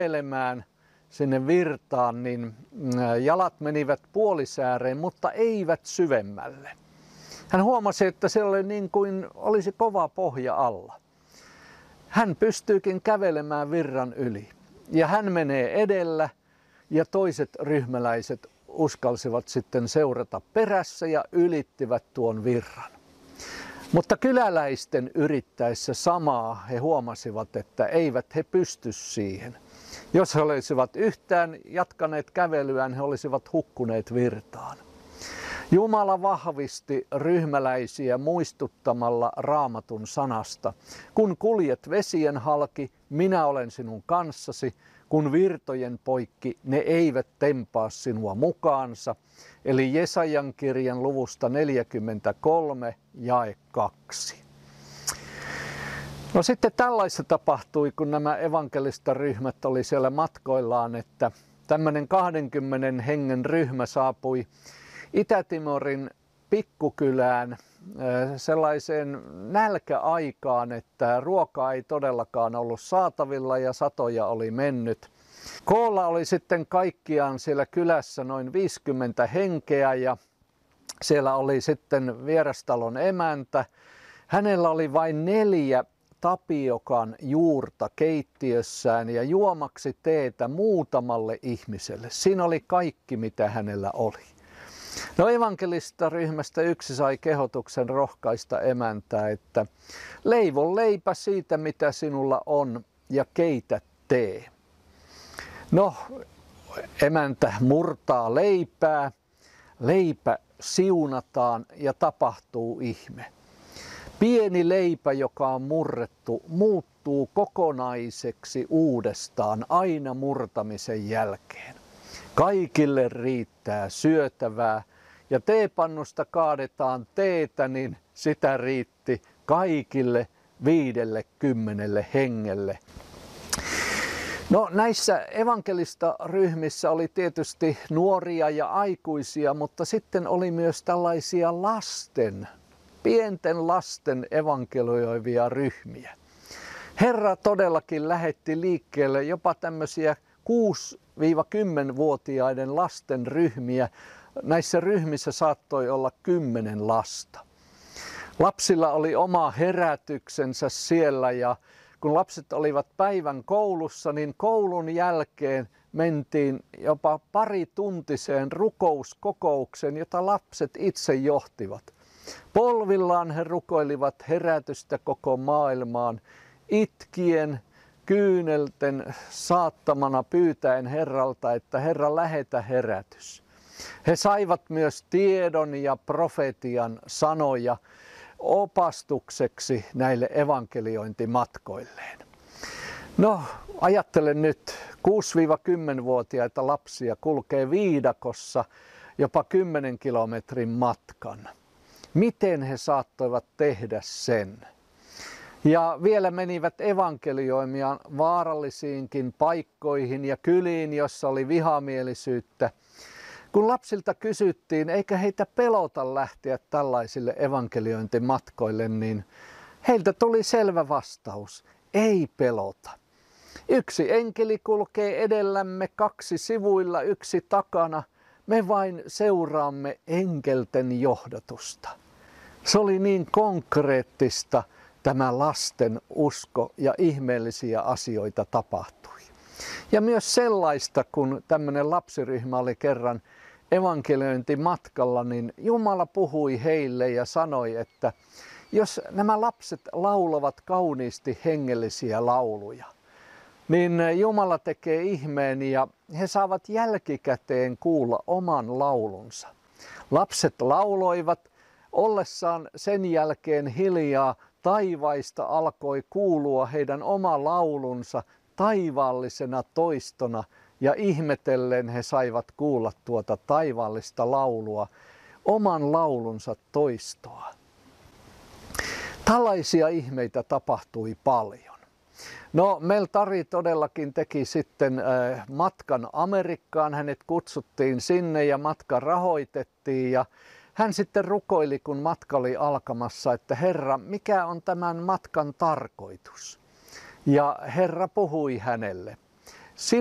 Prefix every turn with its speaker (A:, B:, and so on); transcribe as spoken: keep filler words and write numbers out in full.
A: kävelemään sinne virtaan, niin jalat menivät puolisääreen, mutta eivät syvemmälle. Hän huomasi, että se oli niin kuin olisi kova pohja alla. Hän pystyykin kävelemään virran yli. Ja hän menee edellä ja toiset ryhmäläiset uskalsivat sitten seurata perässä ja ylittivät tuon virran. Mutta kyläläisten yrittäessä samaa he huomasivat, että eivät he pysty siihen. Jos he olisivat yhtään jatkaneet kävelyään, he olisivat hukkuneet virtaan. Jumala vahvisti ryhmäläisiä muistuttamalla Raamatun sanasta. Kun kuljet vesien halki, minä olen sinun kanssasi. Kun virtojen poikki, ne eivät tempaa sinua mukaansa. Eli Jesajan kirjan luvusta neljäkymmentäkolme, jae kaksi. No sitten tällaista tapahtui, kun nämä evankelistaryhmät oli siellä matkoillaan, että tämmöinen kahdenkymmenen hengen ryhmä saapui Itä-Timorin pikkukylään sellaiseen nälkäaikaan, että ruokaa ei todellakaan ollut saatavilla ja satoja oli mennyt. Koolla oli sitten kaikkiaan siellä kylässä noin viisikymmentä henkeä ja siellä oli sitten vierastalon emäntä. Hänellä oli vain neljä tapiokan juurta keittiössään ja juomaksi teetä muutamalle ihmiselle. Siinä oli kaikki, mitä hänellä oli. No evankelistaryhmästä yksi sai kehotuksen rohkaista emäntää, että leivon leipä siitä, mitä sinulla on, ja keitä tee. No, emäntä murtaa leipää, leipä siunataan ja tapahtuu ihme. Pieni leipä, joka on murrettu, muuttuu kokonaiseksi uudestaan aina murtamisen jälkeen. Kaikille riittää syötävää ja teepannusta kaadetaan teetä, niin sitä riitti kaikille viidelle kymmenelle hengelle. No näissä evankelistaryhmissä oli tietysti nuoria ja aikuisia, mutta sitten oli myös tällaisia lasten, pienten lasten evankelioivia ryhmiä. Herra todellakin lähetti liikkeelle jopa tämmöisiä kuusi-kymmenvuotiaiden lasten ryhmiä. Näissä ryhmissä saattoi olla kymmenen lasta. Lapsilla oli oma herätyksensä siellä ja kun lapset olivat päivän koulussa, niin koulun jälkeen mentiin jopa parituntiseen rukouskokoukseen, jota lapset itse johtivat. Polvillaan he rukoilivat herätystä koko maailmaan, itkien, kyynelten saattamana pyytäen Herralta, että Herra lähetä herätys. He saivat myös tiedon ja profetian sanoja opastukseksi näille evankeliointimatkoilleen. No, ajattelen nyt, kuusi-kymmenvuotiaita lapsia kulkee viidakossa jopa kymmenen kilometrin matkan. Miten he saattoivat tehdä sen? Ja vielä menivät evankelioimia vaarallisiinkin paikkoihin ja kyliin, jossa oli vihamielisyyttä. Kun lapsilta kysyttiin, eikä heitä pelota lähteä tällaisille evankeliointimatkoille, niin heiltä tuli selvä vastaus. Ei pelota. Yksi enkeli kulkee edellämme, kaksi sivuilla, yksi takana. Me vain seuraamme enkelten johdatusta. Se oli niin konkreettista, tämä lasten usko ja ihmeellisiä asioita tapahtui. Ja myös sellaista, kun tämmöinen lapsiryhmä oli kerran evankeliointimatkalla, niin Jumala puhui heille ja sanoi, että jos nämä lapset laulavat kauniisti hengellisiä lauluja, niin Jumala tekee ihmeen ja he saavat jälkikäteen kuulla oman laulunsa. Lapset lauloivat, ollessaan sen jälkeen hiljaa taivaista alkoi kuulua heidän oma laulunsa taivaallisena toistona ja ihmetellen he saivat kuulla tuota taivaallista laulua, oman laulunsa toistoa. Tällaisia ihmeitä tapahtui paljon. No, Meltari todellakin teki sitten äh, matkan Amerikkaan, hänet kutsuttiin sinne ja matka rahoitettiin ja hän sitten rukoili, kun matka oli alkamassa, että Herra, mikä on tämän matkan tarkoitus? Ja Herra puhui hänelle.